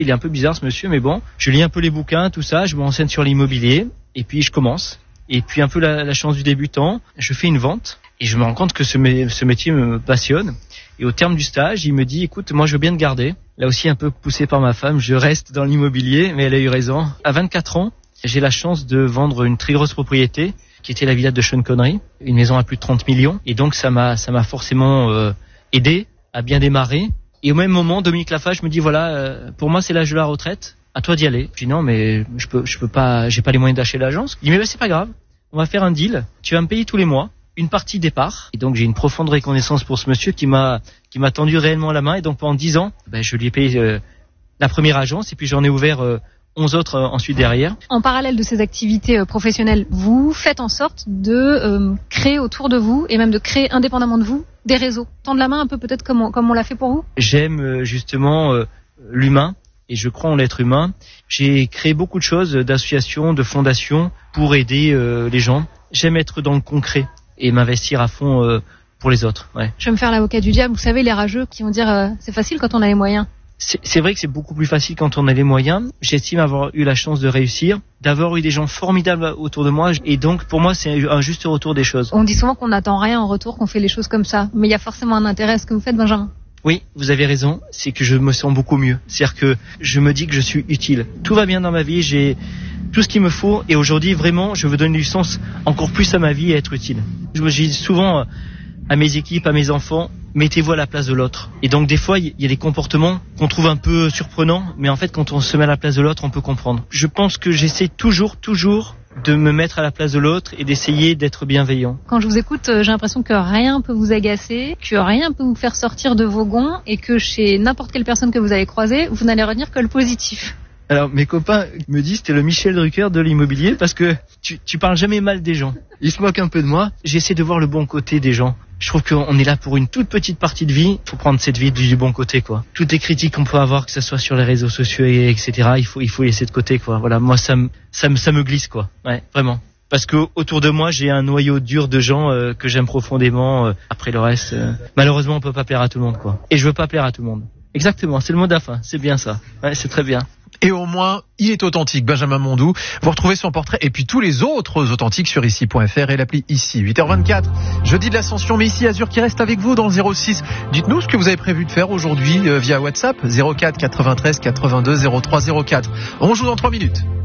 Il est un peu bizarre ce monsieur, mais bon, je lis un peu les bouquins, tout ça, je me renseigne sur l'immobilier, et puis je commence. Et puis un peu la chance du débutant, je fais une vente, et je me rends compte que ce métier me passionne. Et au terme du stage, il me dit, écoute, moi je veux bien te garder. Là aussi un peu poussé par ma femme, je reste dans l'immobilier, mais elle a eu raison. À 24 ans, j'ai la chance de vendre une très grosse propriété, qui était la villa de Sean Connery, une maison à plus de 30 millions. Et donc ça m'a forcément aidé à bien démarrer. Et au même moment, Dominique Lafarge me dit, voilà, pour moi c'est l'âge de la retraite, à toi d'y aller. Je dis non, mais je peux pas, j'ai pas les moyens d'acheter l'agence. Il dit mais c'est pas grave, on va faire un deal, tu vas me payer tous les mois une partie départ. Et donc j'ai une profonde reconnaissance pour ce monsieur qui m'a tendu réellement la main. Et donc pendant 10 ans, je lui ai payé la première agence, et puis j'en ai ouvert 11 autres ensuite derrière. En parallèle de ces activités professionnelles, vous faites en sorte de créer autour de vous, et même de créer indépendamment de vous, des réseaux. Tendre la main un peu peut-être comme on l'a fait pour vous. J'aime justement l'humain, et je crois en l'être humain. J'ai créé beaucoup de choses, d'associations, de fondations, pour aider les gens. J'aime être dans le concret et m'investir à fond pour les autres. Ouais. Je vais me faire l'avocat du diable. Vous savez, les rageux qui vont dire c'est facile quand on a les moyens. C'est vrai que c'est beaucoup plus facile quand on a les moyens. J'estime avoir eu la chance de réussir, d'avoir eu des gens formidables autour de moi. Et donc, pour moi, c'est un juste retour des choses. On dit souvent qu'on n'attend rien en retour, qu'on fait les choses comme ça. Mais il y a forcément un intérêt à ce que vous faites, Benjamin. Oui, vous avez raison. C'est que je me sens beaucoup mieux. C'est-à-dire que je me dis que je suis utile. Tout va bien dans ma vie. J'ai tout ce qu'il me faut. Et aujourd'hui, vraiment, je veux donner du sens encore plus à ma vie et être utile. Je dis souvent à mes équipes, à mes enfants, mettez-vous à la place de l'autre. Et donc des fois, il y a des comportements qu'on trouve un peu surprenants, mais en fait, quand on se met à la place de l'autre, on peut comprendre. Je pense que j'essaie toujours de me mettre à la place de l'autre et d'essayer d'être bienveillant. Quand je vous écoute, j'ai l'impression que rien peut vous agacer, que rien peut vous faire sortir de vos gonds, et que chez n'importe quelle personne que vous allez croiser, vous n'allez retenir que le positif. Alors mes copains me disent t'es le Michel Drucker de l'immobilier parce que tu parles jamais mal des gens. Ils se moquent un peu de moi. J'essaie de voir le bon côté des gens. Je trouve qu'on est là pour une toute petite partie de vie. Il faut prendre cette vie du bon côté, quoi. Toutes les critiques qu'on peut avoir, que ce soit sur les réseaux sociaux, etc., il faut laisser de côté, quoi. Voilà, moi ça me glisse, quoi. Ouais, vraiment. Parce que autour de moi, j'ai un noyau dur de gens que j'aime profondément. Après le reste, malheureusement, on peut pas plaire à tout le monde, quoi. Et je veux pas plaire à tout le monde. Exactement, c'est le mot de la fin. C'est bien ça. Ouais, c'est très bien. Et au moins, il est authentique, Benjamin Mondou. Vous retrouvez son portrait et puis tous les autres authentiques sur ici.fr et l'appli ici. 8h24, jeudi de l'Ascension, mais ici Azur qui reste avec vous dans le 06. Dites-nous ce que vous avez prévu de faire aujourd'hui via WhatsApp 04 93 82 03 04. On joue dans 3 minutes.